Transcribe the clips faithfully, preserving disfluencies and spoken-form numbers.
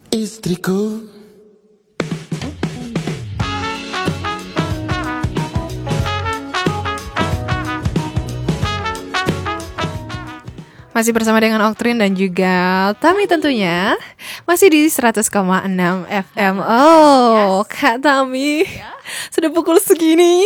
Istriku. Masih bersama dengan Oktrin dan juga Tami tentunya. Masih di seratus koma enam F M. Oh, yes. Kak Tami ya. Sudah pukul segini.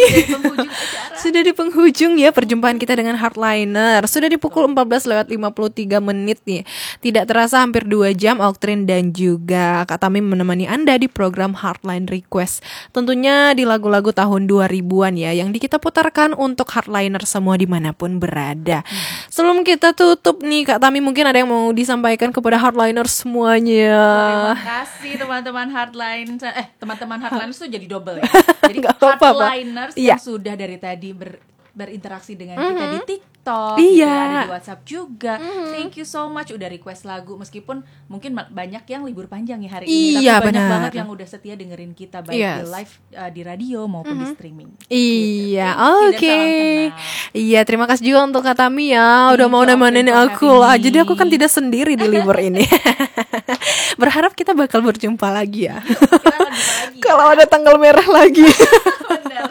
Sudah di penghujung ya perjumpaan kita dengan Hardliner. Sudah di pukul empat belas lewat lima puluh tiga menit nih. Tidak terasa hampir dua jam Oktrin dan juga Kak Tami menemani Anda di program Hardline Request. Tentunya di lagu-lagu tahun dua ribuan ya, yang di kita putarkan untuk Hardliner semua dimanapun berada. hmm. Sebelum kita tutup nih Kak Tami, mungkin ada yang mau disampaikan kepada Hardliner semuanya. Terima kasih teman-teman Hardline. Eh teman-teman Hardliners tuh jadi double ya. Jadi Hardliners yang sudah dari tadi ber, berinteraksi dengan mm-hmm. kita di TikTok, iya. gitu, ada di WhatsApp juga. Mm-hmm. Thank you so much udah request lagu, meskipun mungkin banyak yang libur panjang ya hari ini, iya, tapi banyak benar. banget yang udah setia dengerin kita baik yes. di live uh, di radio maupun mm-hmm. di streaming. Iya, gitu. oke. Okay. Iya, terima kasih juga untuk Kak Tami ya, udah Thank mau nemenin aku lah. Jadi aku kan tidak sendiri di libur ini. Berharap kita bakal berjumpa lagi ya. Kalau ada tanggal merah lagi. Benar.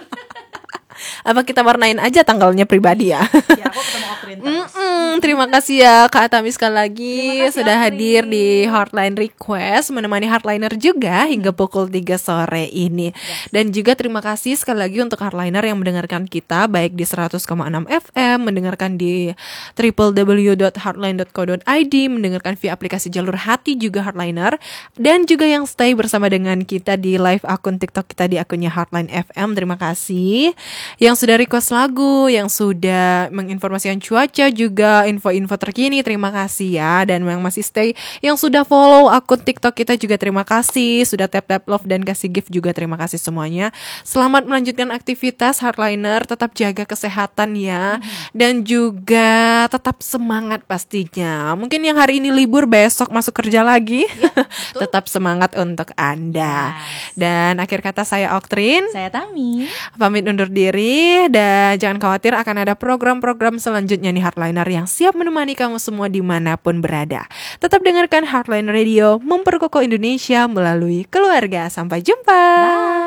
Apa kita warnain aja tanggalnya pribadi ya? Ya, aku ketemu Okrin terus. Terima kasih ya Kak Tami sekali lagi kasih, sudah Okrin. Hadir di Hardline Request, menemani Hardliner juga hingga pukul tiga sore ini. Yes. Dan juga terima kasih sekali lagi untuk Hardliner yang mendengarkan kita baik di seratus koma enam F M, mendengarkan di w w w dot hardline dot co dot i d, mendengarkan via aplikasi Jalur Hati juga Hardliner, dan juga yang stay bersama dengan kita di live akun TikTok kita di akunnya Hardline F M. Terima kasih yang sudah request lagu, yang sudah menginformasikan cuaca, juga info-info terkini, terima kasih ya. Dan yang masih stay, yang sudah follow akun TikTok kita juga terima kasih, sudah tap-tap love dan kasih gift juga terima kasih semuanya. Selamat melanjutkan aktivitas Hardliner, tetap jaga kesehatan ya, mm-hmm. dan juga tetap semangat pastinya. Mungkin yang hari ini libur, besok masuk kerja lagi, ya, tetap semangat untuk Anda. Yes. Dan akhir kata saya Oktrin, saya Tami, pamit undur diri. Dan jangan khawatir, akan ada program-program selanjutnya nih Hardliner yang siap menemani kamu semua dimanapun berada. Tetap dengarkan Hardline Radio, memperkokoh Indonesia melalui keluarga. Sampai jumpa. Bye.